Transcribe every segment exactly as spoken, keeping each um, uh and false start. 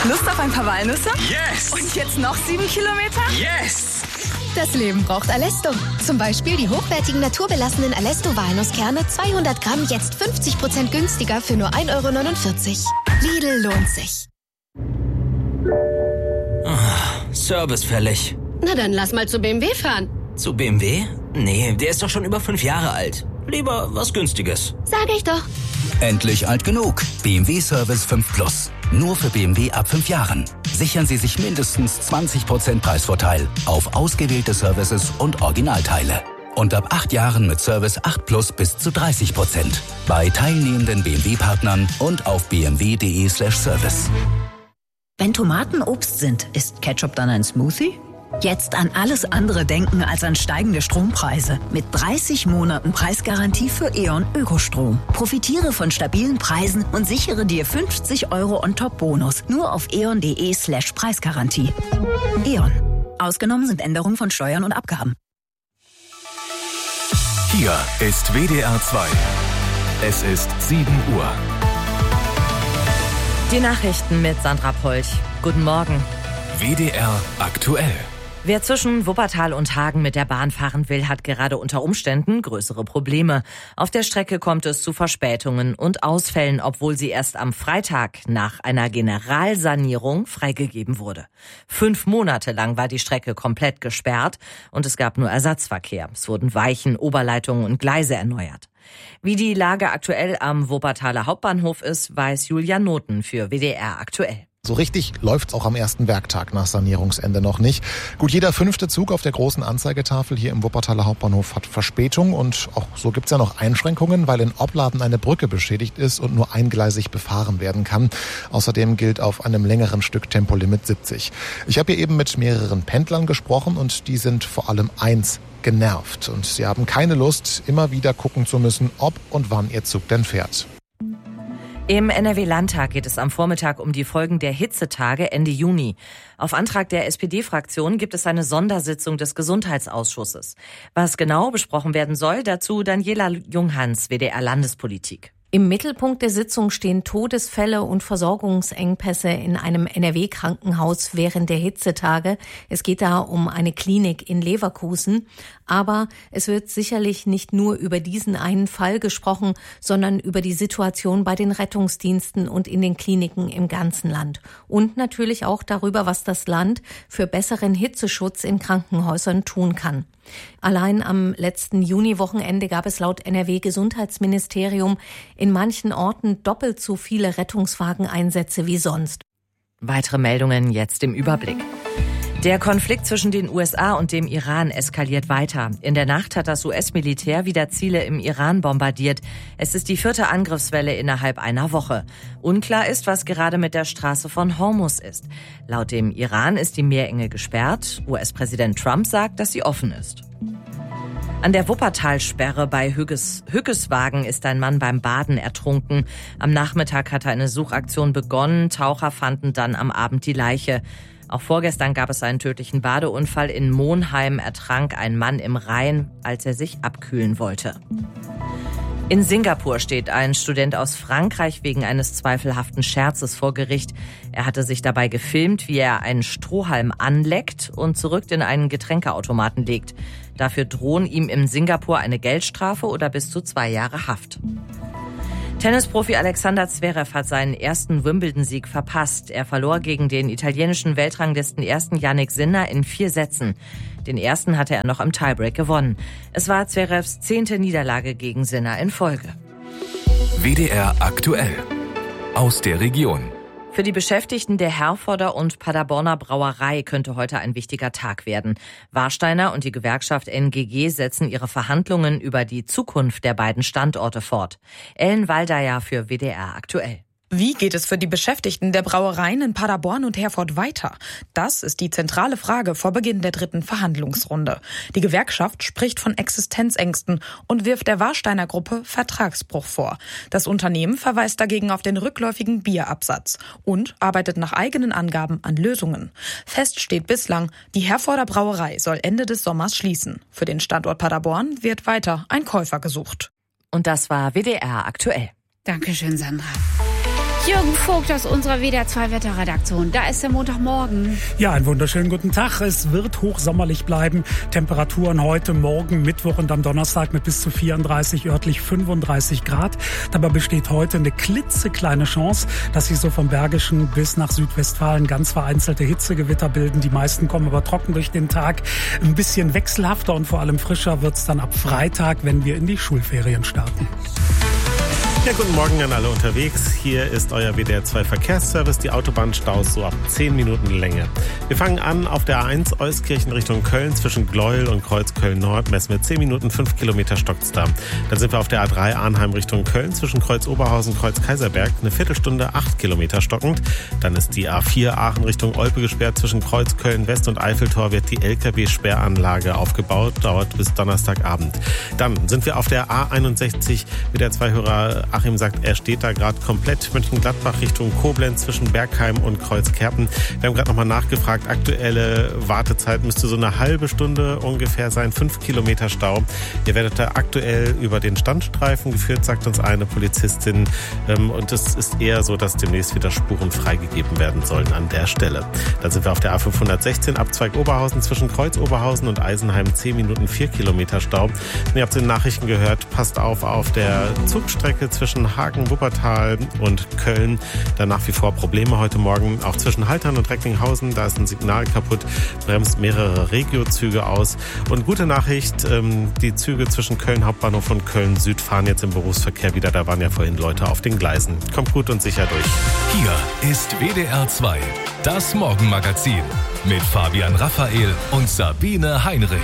Lust auf ein paar Walnüsse? Yes! Und jetzt noch sieben Kilometer? Yes! Das Leben braucht Alesto. Zum Beispiel die hochwertigen naturbelassenen Alesto-Walnusskerne, zweihundert Gramm, jetzt fünfzig Prozent günstiger für nur ein Euro neunundvierzig. Lidl lohnt sich. Oh, Service fällig. Na dann lass mal zu B M W fahren. Zu B M W? Nee, der ist doch schon über fünf Jahre alt. Lieber was Günstiges. Sag ich doch. Endlich alt genug. B M W Service fünf Plus. Nur für B M W ab fünf Jahren. Sichern Sie sich mindestens zwanzig Prozent Preisvorteil auf ausgewählte Services und Originalteile. Und ab acht Jahren mit Service acht Plus bis zu dreißig Prozent. Bei teilnehmenden B M W-Partnern und auf b m w punkt d e slash service. Wenn Tomaten Obst sind, ist Ketchup dann ein Smoothie? Jetzt an alles andere denken als an steigende Strompreise. Mit dreißig Monaten Preisgarantie für E.ON Ökostrom. Profitiere von stabilen Preisen und sichere dir fünfzig Euro On-Top-Bonus. Nur auf eon punkt de slash Preisgarantie. E.ON. Ausgenommen sind Änderungen von Steuern und Abgaben. Hier ist W D R zwei. Es ist sieben Uhr. Die Nachrichten mit Sandra Polch. Guten Morgen. W D R aktuell. Wer zwischen Wuppertal und Hagen mit der Bahn fahren will, hat gerade unter Umständen größere Probleme. Auf der Strecke kommt es zu Verspätungen und Ausfällen, obwohl sie erst am Freitag nach einer Generalsanierung freigegeben wurde. Fünf Monate lang war die Strecke komplett gesperrt und es gab nur Ersatzverkehr. Es wurden Weichen, Oberleitungen und Gleise erneuert. Wie die Lage aktuell am Wuppertaler Hauptbahnhof ist, weiß Julian Noten für W D R aktuell. So richtig läuft's auch am ersten Werktag nach Sanierungsende noch nicht. Gut, jeder fünfte Zug auf der großen Anzeigetafel hier im Wuppertaler Hauptbahnhof hat Verspätung und auch so gibt's ja noch Einschränkungen, weil in Opladen eine Brücke beschädigt ist und nur eingleisig befahren werden kann. Außerdem gilt auf einem längeren Stück Tempolimit siebzig. Ich habe hier eben mit mehreren Pendlern gesprochen und die sind vor allem eins: genervt. Und sie haben keine Lust, immer wieder gucken zu müssen, ob und wann ihr Zug denn fährt. Im N R W-Landtag geht es am Vormittag um die Folgen der Hitzetage Ende Juni. Auf Antrag der S P D-Fraktion gibt es eine Sondersitzung des Gesundheitsausschusses. Was genau besprochen werden soll, dazu Daniela Junghans, W D R Landespolitik. Im Mittelpunkt der Sitzung stehen Todesfälle und Versorgungsengpässe in einem N R W-Krankenhaus während der Hitzetage. Es geht da um eine Klinik in Leverkusen. Aber es wird sicherlich nicht nur über diesen einen Fall gesprochen, sondern über die Situation bei den Rettungsdiensten und in den Kliniken im ganzen Land. Und natürlich auch darüber, was das Land für besseren Hitzeschutz in Krankenhäusern tun kann. Allein am letzten Juniwochenende gab es laut N R W-Gesundheitsministerium in manchen Orten doppelt so viele Rettungswageneinsätze wie sonst. Weitere Meldungen jetzt im Überblick. Der Konflikt zwischen den U S A und dem Iran eskaliert weiter. In der Nacht hat das U S-Militär wieder Ziele im Iran bombardiert. Es ist die vierte Angriffswelle innerhalb einer Woche. Unklar ist, was gerade mit der Straße von Hormuz ist. Laut dem Iran ist die Meerenge gesperrt. U S-Präsident Trump sagt, dass sie offen ist. An der Wuppertalsperre bei Hückes, Hückeswagen ist ein Mann beim Baden ertrunken. Am Nachmittag hatte eine Suchaktion begonnen. Taucher fanden dann am Abend die Leiche. Auch vorgestern gab es einen tödlichen Badeunfall. In Monheim ertrank ein Mann im Rhein, als er sich abkühlen wollte. In Singapur steht ein Student aus Frankreich wegen eines zweifelhaften Scherzes vor Gericht. Er hatte sich dabei gefilmt, wie er einen Strohhalm anleckt und zurück in einen Getränkeautomaten legt. Dafür drohen ihm in Singapur eine Geldstrafe oder bis zu zwei Jahre Haft. Tennisprofi Alexander Zverev hat seinen ersten Wimbledon-Sieg verpasst. Er verlor gegen den italienischen Weltranglisten ersten Jannik Sinner in vier Sätzen. Den ersten hatte er noch im Tiebreak gewonnen. Es war Zverevs zehnte Niederlage gegen Sinner in Folge. W D R aktuell. Aus der Region. Für die Beschäftigten der Herforder und Paderborner Brauerei könnte heute ein wichtiger Tag werden. Warsteiner und die Gewerkschaft N G G setzen ihre Verhandlungen über die Zukunft der beiden Standorte fort. Ellen Waldeyer für W D R aktuell. Wie geht es für die Beschäftigten der Brauereien in Paderborn und Herford weiter? Das ist die zentrale Frage vor Beginn der dritten Verhandlungsrunde. Die Gewerkschaft spricht von Existenzängsten und wirft der Warsteiner Gruppe Vertragsbruch vor. Das Unternehmen verweist dagegen auf den rückläufigen Bierabsatz und arbeitet nach eigenen Angaben an Lösungen. Fest steht bislang, die Herforder Brauerei soll Ende des Sommers schließen. Für den Standort Paderborn wird weiter ein Käufer gesucht. Und das war W D R aktuell. Dankeschön, Sandra. Jürgen Vogt aus unserer W D R zwei Wetterredaktion. Da ist der Montagmorgen. Ja, einen wunderschönen guten Tag. Es wird hochsommerlich bleiben. Temperaturen heute, morgen, Mittwoch und am Donnerstag mit bis zu vierunddreißig, örtlich fünfunddreißig Grad. Dabei besteht heute eine klitzekleine Chance, dass sich so vom Bergischen bis nach Südwestfalen ganz vereinzelte Hitzegewitter bilden. Die meisten kommen aber trocken durch den Tag. Ein bisschen wechselhafter und vor allem frischer wird's dann ab Freitag, wenn wir in die Schulferien starten. Ja, guten Morgen an alle unterwegs. Hier ist euer W D R zwei Verkehrsservice. Die Autobahnstaus so ab zehn Minuten Länge. Wir fangen an auf der A eins Euskirchen Richtung Köln. Zwischen Gleuel und Kreuz Köln-Nord messen wir zehn Minuten, fünf Kilometer stockt's da. Dann sind wir auf der A drei Arnheim Richtung Köln. Zwischen Kreuz Oberhausen und Kreuz Kaiserberg eine Viertelstunde, acht Kilometer stockend. Dann ist die A vier Aachen Richtung Olpe gesperrt. Zwischen Kreuz Köln-West und Eiffeltor wird die L K W-Sperranlage aufgebaut. Dauert bis Donnerstagabend. Dann sind wir auf der A einundsechzig. W D R zwei Hörer Achim sagt, er steht da gerade komplett Mönchengladbach Richtung Koblenz zwischen Bergheim und Kreuzkerpen. Wir haben gerade nochmal nachgefragt. Aktuelle Wartezeit müsste so eine halbe Stunde ungefähr sein. Fünf Kilometer Stau. Ihr werdet da aktuell über den Standstreifen geführt, sagt uns eine Polizistin. Und es ist eher so, dass demnächst wieder Spuren freigegeben werden sollen an der Stelle. Dann sind wir auf der A fünfhundertsechzehn Abzweig Oberhausen zwischen Kreuz Oberhausen und Eisenheim. zehn Minuten, vier Kilometer Stau. Ihr habt es in den Nachrichten gehört. Passt auf auf der Zugstrecke zwischen Hagen, Wuppertal und Köln. Da nach wie vor Probleme heute Morgen. Auch zwischen Haltern und Recklinghausen. Da ist ein Signal kaputt. Bremst mehrere Regio-Züge aus. Und gute Nachricht, die Züge zwischen Köln Hauptbahnhof und Köln Süd fahren jetzt im Berufsverkehr wieder. Da waren ja vorhin Leute auf den Gleisen. Kommt gut und sicher durch. Hier ist W D R zwei, das Morgenmagazin mit Fabian Raphael und Sabine Heinrich.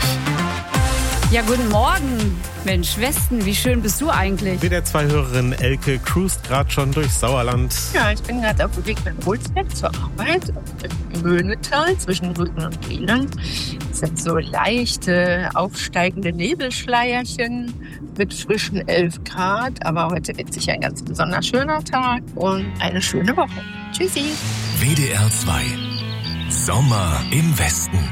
Ja, guten Morgen. Mensch, Westen, wie schön bist du eigentlich? W D R zwei Hörerin Elke cruist gerade schon durch Sauerland. Ja, ich bin gerade auf dem Weg nach Holzberg zur Arbeit im Möhnetal zwischen Rügen und Gehlern. Es sind so leichte, aufsteigende Nebelschleierchen mit frischen elf Grad. Aber heute wird sicher ein ganz besonders schöner Tag und eine schöne Woche. Tschüssi. W D R zwei. Sommer im Westen.